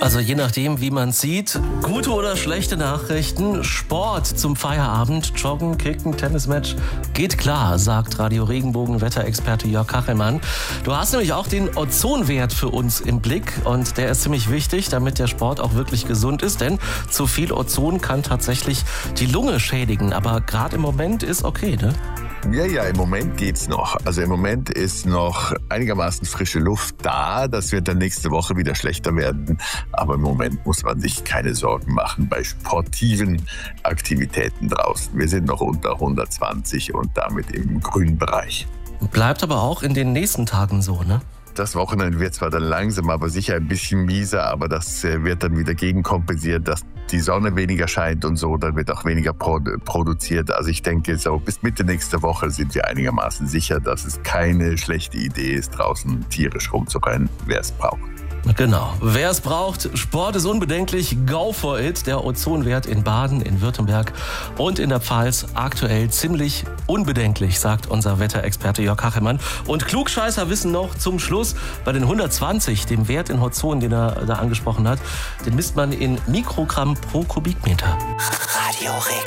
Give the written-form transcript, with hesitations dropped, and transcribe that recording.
Also je nachdem, wie man sieht, gute oder schlechte Nachrichten, Sport zum Feierabend, Joggen, Kicken, Tennismatch, geht klar, sagt Radio Regenbogen Wetterexperte Jörg Kachelmann. Du hast nämlich auch den Ozonwert für uns im Blick und der ist ziemlich wichtig, damit der Sport auch wirklich gesund ist, denn zu viel Ozon kann tatsächlich die Lunge schädigen, aber gerade im Moment ist okay, ne? Ja, im Moment geht's noch. Also im Moment ist noch einigermaßen frische Luft da. Das wird dann nächste Woche wieder schlechter werden. Aber im Moment muss man sich keine Sorgen machen bei sportiven Aktivitäten draußen. Wir sind noch unter 120 und damit im grünen Bereich. Bleibt aber auch in den nächsten Tagen so, ne? Das Wochenende wird zwar dann langsam, aber sicher ein bisschen mieser, aber das wird dann wieder gegenkompensiert, dass die Sonne weniger scheint und so, dann wird auch weniger produziert. Also ich denke, so bis Mitte nächster Woche sind wir einigermaßen sicher, dass es keine schlechte Idee ist, draußen tierisch rumzurennen, wer es braucht. Genau. Wer es braucht, Sport ist unbedenklich, go for it. Der Ozonwert in Baden, in Württemberg und in der Pfalz aktuell ziemlich unbedenklich, sagt unser Wetterexperte Jörg Kachelmann. Und Klugscheißer wissen noch zum Schluss, bei den 120, dem Wert in Ozon, den er da angesprochen hat, den misst man in Mikrogramm pro Kubikmeter. Radio Regenbogen.